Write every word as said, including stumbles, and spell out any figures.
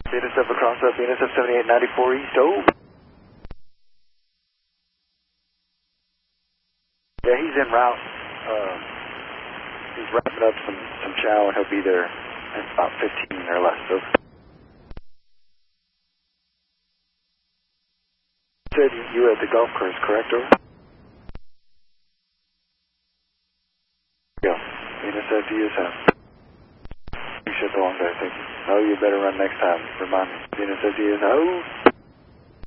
Venus F across up, Venus F seventy-eight ninety-four East, oh. Yeah, he's en route. Uh, he's wrapping up some, some chow and he'll be there in about fifteen or less. So. Said you were at the golf course, correct, over? Go. Venus F D S M. Appreciate the long day, thank you. Oh, you better run next time. Remind me. Venus F D S M. Oh.